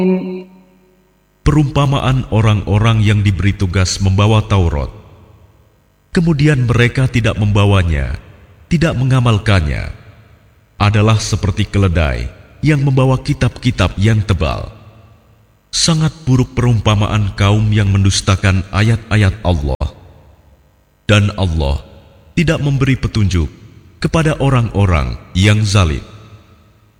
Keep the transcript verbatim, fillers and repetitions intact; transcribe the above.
Perumpamaan orang-orang yang diberi tugas membawa Taurat, kemudian mereka tidak membawanya, tidak mengamalkannya, adalah seperti keledai yang membawa kitab-kitab yang tebal. Sangat buruk perumpamaan kaum yang mendustakan ayat-ayat Allah. Dan Allah tidak memberi petunjuk kepada orang-orang yang zalim.